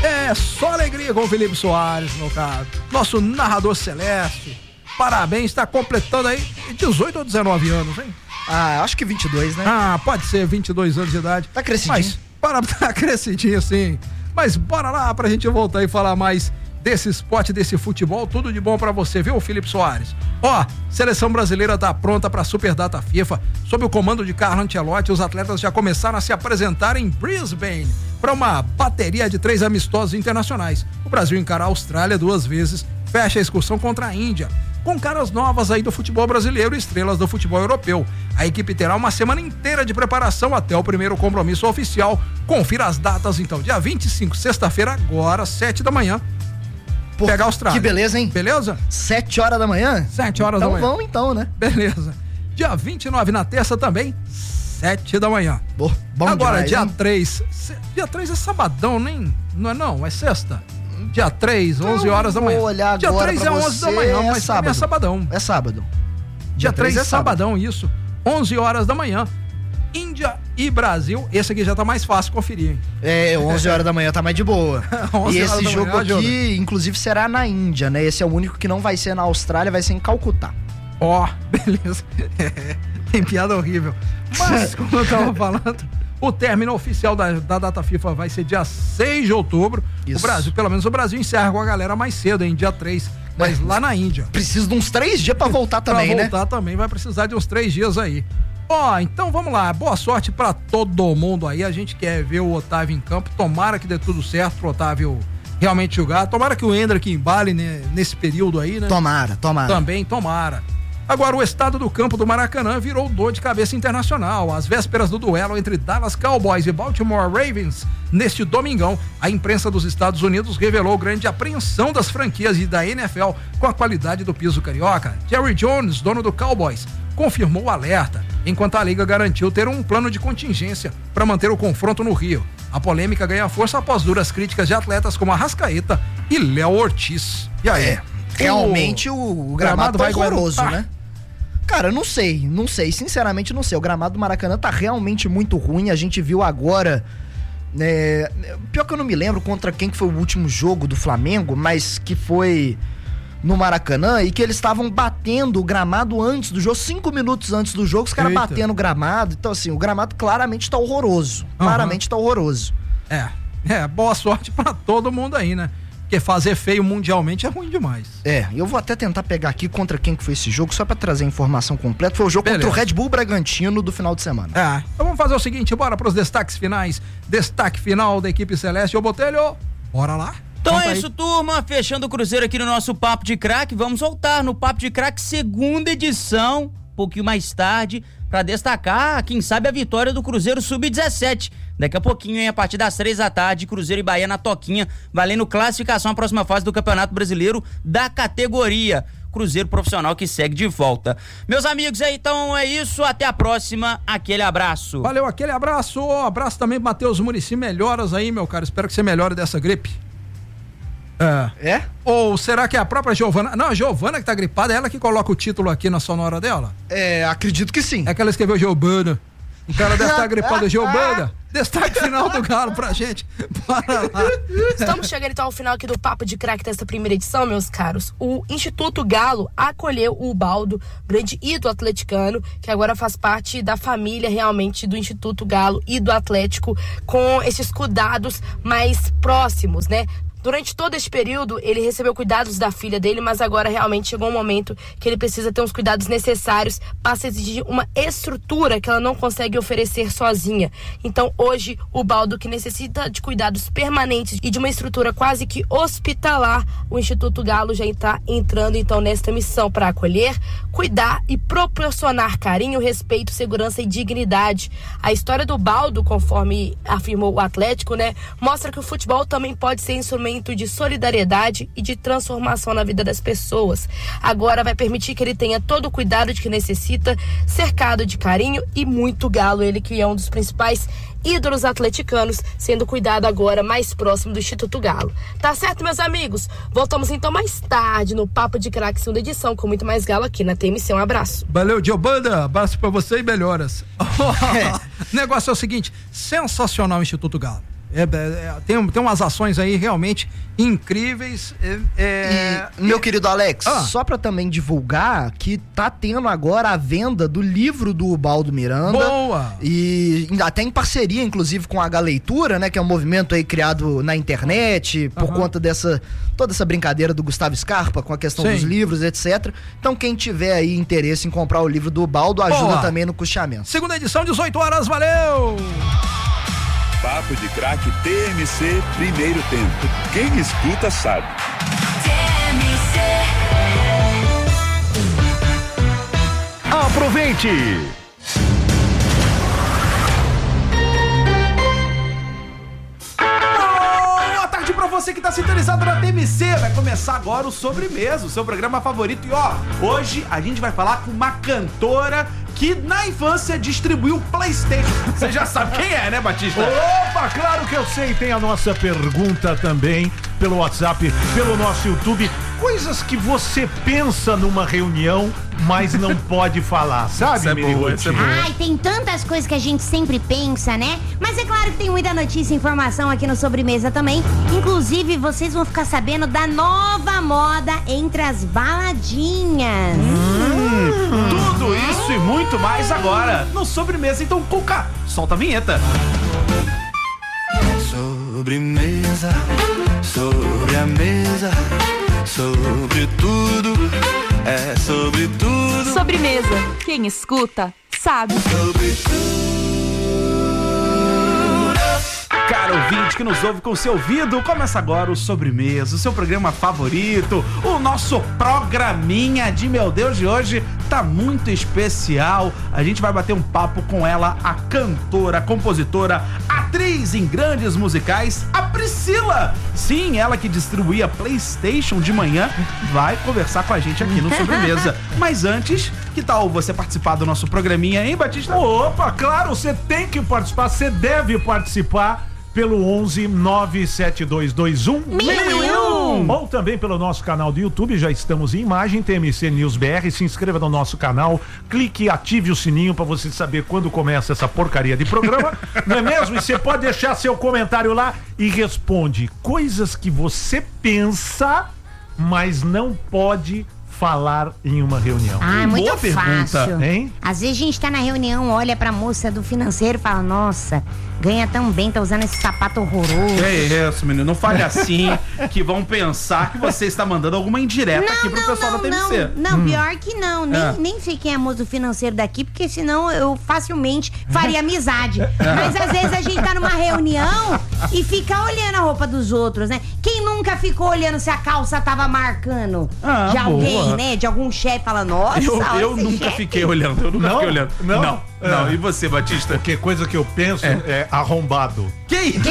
É só alegria com o Felipe Soares, meu caro. Nosso narrador celeste. Parabéns, está completando aí 18 ou 19 anos, hein? Ah, acho que 22, né? Ah, pode ser, 22 anos de idade. Tá crescidinho. Mas, tá crescidinho, sim. Mas bora lá pra gente voltar e falar mais desse esporte, desse futebol. Tudo de bom pra você, viu, Felipe Soares? Ó, seleção brasileira tá pronta pra Superdata FIFA. Sob o comando de Carlo Ancelotti, os atletas já começaram a se apresentar em Brisbane para uma bateria de 3 amistosos internacionais. O Brasil encara a Austrália 2 vezes, fecha a excursão contra a Índia, com caras novas aí do futebol brasileiro e estrelas do futebol europeu. A equipe terá uma semana inteira de preparação até o primeiro compromisso oficial. Confira as datas então, dia 25, sexta-feira, agora, 7 da manhã. Pô, pega a Austrália. Que beleza, hein? Beleza? 7 horas da manhã? 7 horas da manhã. Então vamos então, né? Beleza. Dia 29 na terça também, 7 da manhã. Bom agora, demais, dia hein? 3. Dia 3 é sabadão, nem? Não é não, é sexta. Dia 3, 11 horas da manhã. Vou olhar dia agora 3 é 11 da manhã, mas sábado. É sabadão. É sábado. Dia 3 é sabadão, isso. 11 horas da manhã. Índia e Brasil. Esse aqui já tá mais fácil conferir, hein? É, 11 horas da manhã tá mais de boa. 11 E horas esse da jogo manhã, aqui, ajuda. inclusive, será na Índia, né? Esse é o único que não vai ser na Austrália, vai ser em Calcutá. Ó, beleza. Tem piada horrível. Mas, como eu tava falando, o término oficial da data FIFA vai ser dia 6 de outubro. Isso. O Brasil, pelo menos o Brasil encerra com a galera mais cedo, hein? Dia 3. Mas lá na Índia. Precisa de uns 3 dias pra voltar também, né? Pra voltar também vai precisar de uns 3 dias aí. Ó, então vamos lá. Boa sorte pra todo mundo aí. A gente quer ver o Otávio em campo. Tomara que dê tudo certo pro Otávio realmente jogar. Tomara que o Hendrick embale, né, nesse período aí, né? Tomara. Também tomara. Agora, o estado do campo do Maracanã virou dor de cabeça internacional. Às vésperas do duelo entre Dallas Cowboys e Baltimore Ravens, neste domingão, a imprensa dos Estados Unidos revelou grande apreensão das franquias e da NFL com a qualidade do piso carioca. Jerry Jones, dono do Cowboys, confirmou o alerta, enquanto a liga garantiu ter um plano de contingência para manter o confronto no Rio. A polêmica ganha força após duras críticas de atletas como Arrascaeta e Léo Ortiz. E aí? Realmente o gramado tá vai horroroso, aguentar? né? Cara, eu não sei, sinceramente não sei. O gramado do Maracanã tá realmente muito ruim, a gente viu agora, pior que eu não me lembro contra quem que foi o último jogo do Flamengo, mas que foi no Maracanã e que eles estavam batendo o gramado antes do jogo, 5 minutos antes do jogo, os caras batendo o gramado. Então assim, o gramado claramente tá horroroso, Boa sorte pra todo mundo aí, né? Porque fazer feio mundialmente é ruim demais. Eu vou até tentar pegar aqui contra quem que foi esse jogo, só pra trazer a informação completa. Foi o jogo contra o Red Bull Bragantino do final de semana. Então vamos fazer o seguinte, bora pros destaques finais. Destaque final da equipe celeste. Ô Botelho, bora lá. Então é isso, turma, fechando o Cruzeiro aqui no nosso Papo de Craque. Vamos voltar no Papo de Craque, segunda edição, um pouquinho mais tarde, pra destacar, quem sabe, a vitória do Cruzeiro Sub-17. Daqui a pouquinho, hein, a partir das 3 da tarde, Cruzeiro e Bahia na Toquinha, valendo classificação à próxima fase do Campeonato Brasileiro da categoria. Cruzeiro profissional que segue de volta. Meus amigos, então é isso, até a próxima, aquele abraço. Valeu, aquele abraço, abraço também pro Matheus Muricy, melhoras aí, meu cara, espero que você melhore dessa gripe. Ou será que é a própria Giovana? Não, a Giovana que tá gripada, é ela que coloca o título aqui na sonora dela? Acredito que sim. É que ela escreveu Giovana. Então ela deve estar gripada. Giovana, destaque final do Galo pra gente. Bora lá. Estamos chegando então ao final aqui do Papo de Craque desta primeira edição, meus caros. O Instituto Galo acolheu o Baldo, grande ídolo atleticano, que agora faz parte da família realmente do Instituto Galo e do Atlético, com esses cuidados mais próximos, né? Durante todo esse período, ele recebeu cuidados da filha dele, mas agora realmente chegou um momento que ele precisa ter os cuidados necessários, passa a exigir uma estrutura que ela não consegue oferecer sozinha. Então, hoje, o Baldo, que necessita de cuidados permanentes e de uma estrutura quase que hospitalar, o Instituto Galo já está entrando, então, nesta missão para acolher, cuidar e proporcionar carinho, respeito, segurança e dignidade. A história do Baldo, conforme afirmou o Atlético, né, mostra que o futebol também pode ser instrumento de solidariedade e de transformação na vida das pessoas. Agora vai permitir que ele tenha todo o cuidado de que necessita, cercado de carinho e muito galo, ele que é um dos principais ídolos atleticanos, sendo cuidado agora mais próximo do Instituto Galo. Tá certo, meus amigos? Voltamos então mais tarde no Papo de Craque, segunda edição, com muito mais galo aqui na TMC. Um abraço. Valeu, Giovana, abraço pra você e melhoras. O negócio é o seguinte, sensacional o Instituto Galo. Tem umas ações aí realmente incríveis. Meu querido Alex, só pra também divulgar que tá tendo agora a venda do livro do Ubaldo Miranda. Boa! E até em parceria, inclusive, com a H-Leitura, né? Que é um movimento aí criado na internet por conta toda essa brincadeira do Gustavo Scarpa com a questão dos livros, etc. Então, quem tiver aí interesse em comprar o livro do Ubaldo, ajuda também no custeamento. Segunda edição, 18 horas, valeu! Papo de Craque TMC, primeiro tempo. Quem escuta sabe. Aproveite! Boa tarde pra você que tá sintonizado na TMC. Vai começar agora o Sobremesa, o seu programa favorito. E hoje a gente vai falar com uma cantora que na infância distribuiu PlayStation. Você já sabe quem é, né, Batista? Opa, claro que eu sei. Tem a nossa pergunta também pelo WhatsApp, pelo nosso YouTube. Coisas que você pensa numa reunião, mas não pode falar, sabe, Mirigote? Ai, tem tantas coisas que a gente sempre pensa, né? Mas é claro que tem muita notícia e informação aqui no Sobremesa também. Inclusive, vocês vão ficar sabendo da nova moda entre as baladinhas. Tudo isso e muito mais agora no Sobremesa. Então, Cuca, solta a vinheta. Sobremesa, sobre a mesa, sobre tudo, é sobre tudo. Sobremesa, quem escuta sabe. Sobre tudo. Caro ouvinte que nos ouve com o seu ouvido, começa agora o Sobremesa, o seu programa favorito, o nosso programinha de meu Deus de hoje tá muito especial. A gente vai bater um papo com ela, a cantora, compositora, atriz em grandes musicais, a Priscila. Sim, ela que distribuía PlayStation de manhã, vai conversar com a gente aqui no Sobremesa. Mas antes, que tal você participar do nosso programinha, hein, Batista? Opa, claro, você tem que participar, você deve participar pelo 11 97221 1001 ou também pelo nosso canal do YouTube. Já estamos em imagem, TMC News BR. Se inscreva no nosso canal, clique e ative o sininho para você saber quando começa essa porcaria de programa. Não é mesmo? E você pode deixar seu comentário lá e responde coisas que você pensa, mas não pode falar em uma reunião. Ah, muito fácil. Pergunta, hein? Às vezes a gente tá na reunião, olha pra moça do financeiro e fala, nossa, ganha tão bem, tá usando esse sapato horroroso. É isso, menino, não fale assim, que vão pensar que você está mandando alguma indireta aqui pro pessoal da TMC. Não, pior que não, nem sei quem é a moça do financeiro daqui, porque senão eu facilmente faria amizade. Mas às vezes a gente tá numa reunião e fica olhando a roupa dos outros, né? Quem nunca ficou olhando se a calça tava marcando de alguém, né? De algum chefe, fala, nossa, eu nunca fiquei olhando, eu nunca fiquei olhando. Não. E você, Batista? Porque coisa que eu penso é arrombado. Que isso?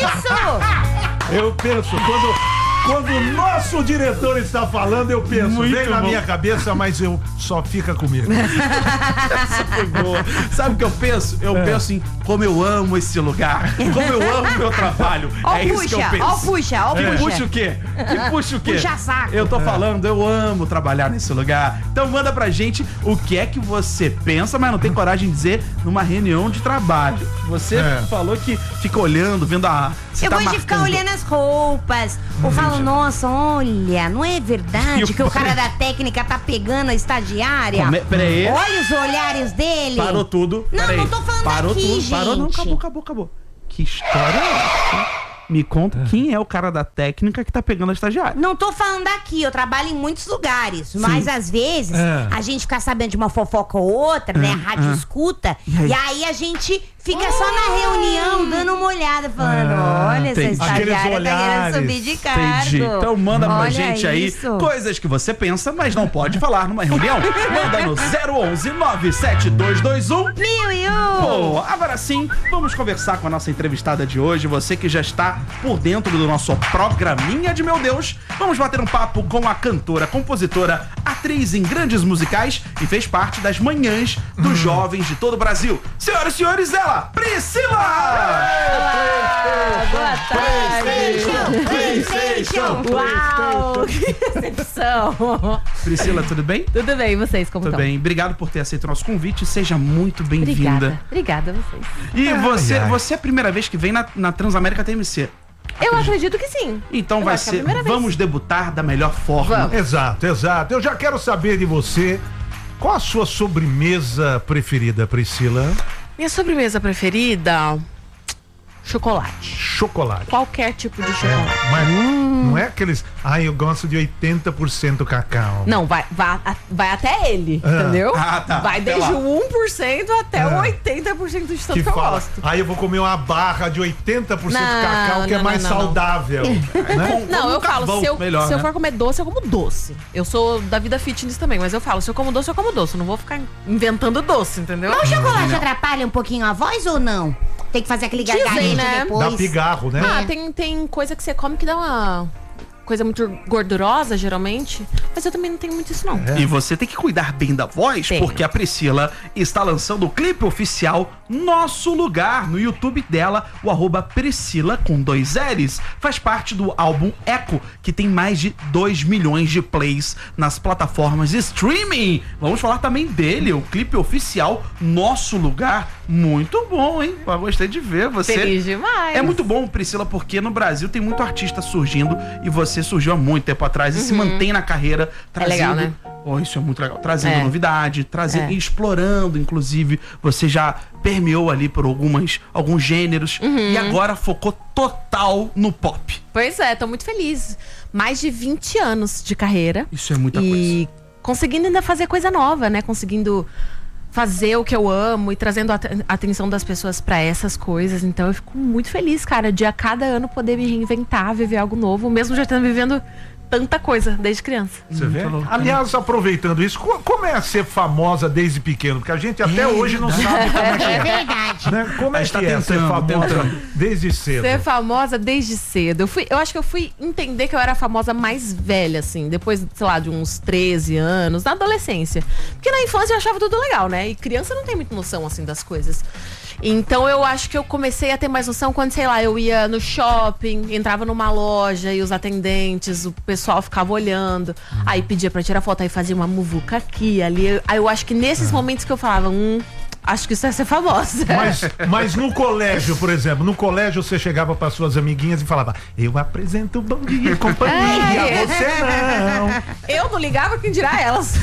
Eu penso, quando o nosso diretor está falando, eu penso, muito vem na bom. minha cabeça, mas eu só fica comigo. Essa foi boa. Sabe o que eu penso? Eu penso em como eu amo esse lugar, como eu amo meu trabalho. Isso que eu penso. Ó, puxa. Puxa o quê? Que puxa o quê? Puxa saco. Eu tô falando, eu amo trabalhar nesse lugar. Então manda pra gente o que é que você pensa, mas não tem coragem de dizer numa reunião de trabalho. Você falou que fica olhando, vendo a... Eu gosto de ficar olhando as roupas. Ou falo, nossa, olha, não é verdade que o cara da técnica tá pegando a estagiária? Peraí. Olha os olhares dele. Parou tudo. Não tô falando Parou aqui, tudo. gente. Parou, não, acabou. Que história é essa? Me conta quem é o cara da técnica que tá pegando a estagiária. Não tô falando daqui, eu trabalho em muitos lugares. Mas às vezes a gente fica sabendo de uma fofoca ou outra, né? A rádio escuta. E aí a gente fica só na reunião dando uma olhada, falando: olha, essa estagiária tá querendo subir de cargo. Entendi. Então manda pra gente isso aí coisas que você pensa, mas não pode falar numa reunião. Manda no 011 97221 1001. Boa, agora sim, vamos conversar com a nossa entrevistada de hoje. Você que já está por dentro do nosso programinha de meu Deus. Vamos bater um papo com a cantora, compositora, atriz em grandes musicais e fez parte das manhãs dos jovens de todo o Brasil. Senhoras e senhores, ela, Priscila! Boa tarde. PlayStation. Uau, que decepção. Priscila, tudo bem? Tudo bem, e vocês, como Tudo estão? bem. Obrigado por ter aceito o nosso convite. Seja muito bem-vinda. Obrigada a vocês. E você é a primeira vez que vem na Transamérica TMC. Eu acredito que sim. Então Eu vai acho que é a ser. primeira vez. Vamos debutar da melhor forma. Vamos. Exato. Eu já quero saber de você, qual a sua sobremesa preferida, Priscila? Minha sobremesa preferida? Chocolate. Chocolate. Qualquer tipo de chocolate. Mas não é aqueles... eu gosto de 80% cacau. Não, vai até ele, entendeu? Tá. Vai Até desde lá. o 1% até o 80% de tanto que eu fala, gosto. eu vou comer uma barra de 80% cacau, que é mais saudável. Né? Não, eu falo, carvão, se eu melhor, né? for comer doce, eu como doce. Eu sou da vida fitness também, mas eu falo, se eu como doce, eu como doce. Eu não vou ficar inventando doce, entendeu? Mas o chocolate atrapalha um pouquinho a voz ou não? Tem que fazer aquele gargarejo né? depois. Dá pigarro, né? Tem coisa que você come que dá uma coisa muito gordurosa, geralmente. Mas eu também não tenho muito isso, não. E você tem que cuidar bem da voz, Tenho. porque a Priscila está lançando o clipe oficial Nosso Lugar no YouTube dela, o @Priscila com 2 L's. Faz parte do álbum Eco, que tem mais de 2 milhões de plays nas plataformas de streaming. Vamos falar também dele, o clipe oficial Nosso Lugar. Muito bom, hein? Eu gostei de ver você. Feliz demais. É muito bom, Priscila, porque no Brasil tem muito artista surgindo e você surgiu há muito tempo atrás e se mantém na carreira trazendo... legal, né? Isso é muito legal. Trazendo novidade, e explorando, inclusive. Você já permeou ali por alguns gêneros e agora focou total no pop. Pois é, tô muito feliz. Mais de 20 anos de carreira. Isso é muita E conseguindo ainda fazer coisa nova, né? Conseguindo fazer o que eu amo e trazendo a atenção das pessoas pra essas coisas. Então eu fico muito feliz, cara, de a cada ano poder me reinventar, viver algo novo, mesmo já estando vivendo tanta coisa desde criança. Você vê? Aliás, aproveitando isso, como é ser famosa desde pequeno? Porque a gente até hoje não sabe como é que é. É verdade. Né? Como é A gente que tá é ser tentando, famosa desde cedo? Ser famosa desde cedo. Eu acho que eu fui entender que eu era a famosa mais velha, assim, depois, sei lá, de uns 13 anos, na adolescência. Porque na infância eu achava tudo legal, né? E criança não tem muita noção, assim, das coisas. Então eu acho que eu comecei a ter mais noção quando, sei lá, eu ia no shopping, entrava numa loja e os atendentes, o pessoal ficava olhando, aí pedia pra tirar foto, aí fazia uma muvuca aqui, ali. Aí eu acho que nesses momentos que eu falava, acho que isso é ser famosa. Mas no colégio, por exemplo, você chegava para suas amiguinhas e falava: eu apresento Bom Dia e Companhia, você não. Eu não ligava, quem dirá elas.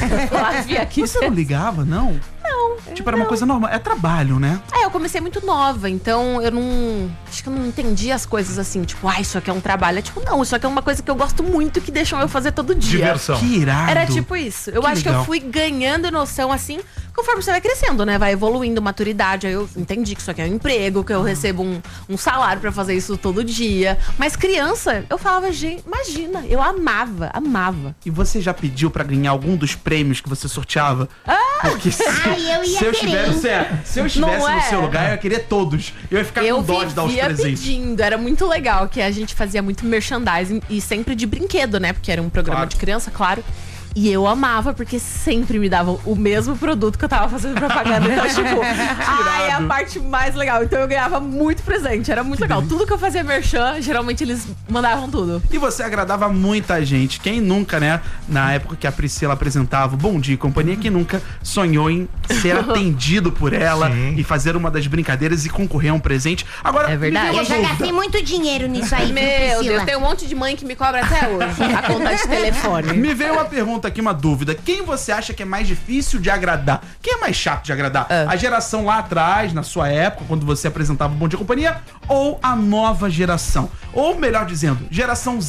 Você não ligava, não? Não. Tipo, era uma coisa normal. É trabalho, né? Eu comecei muito nova, então acho que eu não entendi as coisas assim, tipo, isso aqui é um trabalho. É tipo, não, isso aqui é uma coisa que eu gosto muito, que deixam eu fazer todo dia. Diversão. Que irado. Era tipo isso. Eu acho que eu fui ganhando noção assim, conforme você vai crescendo, né? Vai evoluindo, maturidade. Aí eu entendi que isso aqui é um emprego, que eu recebo um salário pra fazer isso todo dia. Mas criança, eu falava, gente, imagina, eu amava. E você já pediu pra ganhar algum dos prêmios que você sorteava? Porque Eu ia se eu querer. estivesse no seu lugar, eu ia querer todos. Eu ia ficar com dó de dar os presentes. Pedindo, era muito legal, que a gente fazia muito merchandising e sempre de brinquedo, né? Porque era um programa de criança, claro. E eu amava, porque sempre me davam o mesmo produto que eu tava fazendo propaganda. Então, tipo, é a parte mais legal. Então eu ganhava muito presente, era muito legal. Tudo que eu fazia merchan, geralmente eles mandavam tudo. E você agradava muita gente. Quem nunca, né? Na época que a Priscila apresentava o Bom Dia e Companhia, quem nunca sonhou em ser atendido por ela e fazer uma das brincadeiras e concorrer a um presente. Agora, é verdade. Eu já gastei muito dinheiro nisso aí, Meu Deus, tem um monte de mãe que me cobra até hoje a conta de telefone. Me veio uma pergunta aqui, uma dúvida. Quem você acha que é mais difícil de agradar? Quem é mais chato de agradar? A geração lá atrás, na sua época, quando você apresentava o Bom Dia e Companhia, ou a nova geração? Ou, melhor dizendo, geração